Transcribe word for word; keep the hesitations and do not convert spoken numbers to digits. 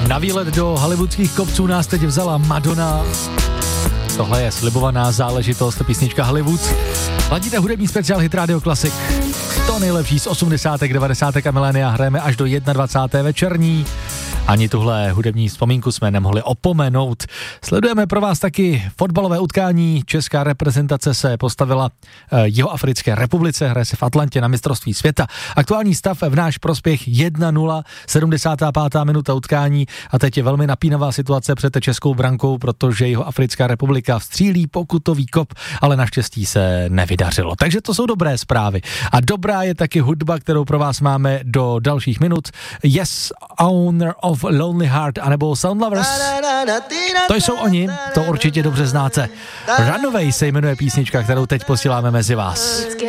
Na výlet do hollywoodských kopců nás teď vzala Madonna. Tohle je slibovaná záležitost, písnička Hollywood. Ladíte hudební speciál Hit Radio Classic. To nejlepší z osmdesátek, devadesátek a milénia hrajeme až do dvacáté první večerní. Ani tuhle hudební vzpomínku jsme nemohli opomenout. Sledujeme pro vás taky fotbalové utkání. Česká reprezentace se postavila Jihoafrické republice, hraje se v Atlantě na mistrovství světa. Aktuální stav v náš prospěch jedna nula, sedmdesátá pátá minuta utkání a teď je velmi napínavá situace před českou brankou, protože Jihoafrická republika vstřílí pokutový kop, ale naštěstí se nevydařilo. Takže to jsou dobré zprávy. A dobrá je taky hudba, kterou pro vás máme do dalších minut. Yes, Owner of Lonely Heart anebo Sound Lovers. To jsou oni, to určitě dobře znáte. Runaway se jmenuje písnička, kterou teď posíláme mezi vás.